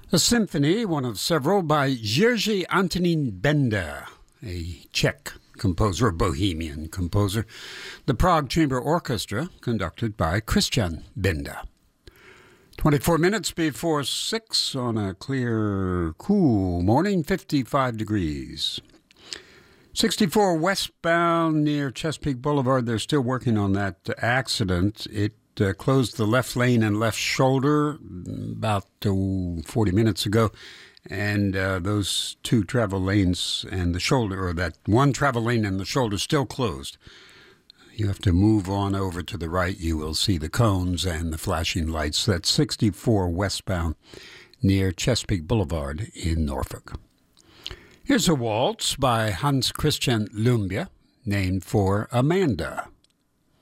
A symphony, one of several, by Jerzy Antonín Benda, a Czech composer, a Bohemian composer. The Prague Chamber Orchestra, conducted by Christian Benda. 24 minutes before 6 on a clear, cool morning, 55 degrees. 64 westbound near Chesapeake Boulevard. They're still working on that accident. It closed the left lane and left shoulder about 40 minutes ago. And those two travel lanes and the shoulder, or that one travel lane and the shoulder, still closed. You have to move on over to the right. You will see the cones and the flashing lights. That's 64 westbound near Chesapeake Boulevard in Norfolk. Here's a waltz by Hans Christian Lumbia, named for Amanda.